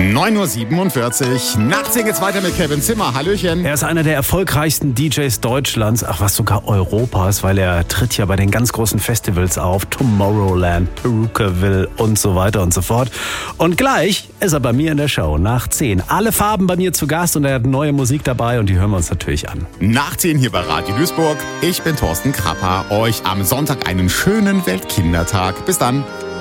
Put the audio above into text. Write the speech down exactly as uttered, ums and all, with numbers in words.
neun Uhr siebenundvierzig. Nachts geht's weiter mit Kevin Zimmer. Hallöchen. Er ist einer der erfolgreichsten D Js Deutschlands, ach was sogar Europas, weil er tritt ja bei den ganz großen Festivals auf. Tomorrowland, Perukaville und so weiter und so fort. Und gleich ist er bei mir in der Show nach zehn. Alle Farben bei mir zu Gast und er hat neue Musik dabei und die hören wir uns natürlich an. Nach zehn hier bei Radio Duisburg. Ich bin Thorsten Krapper. Euch am Sonntag einen schönen Weltkindertag. Bis dann.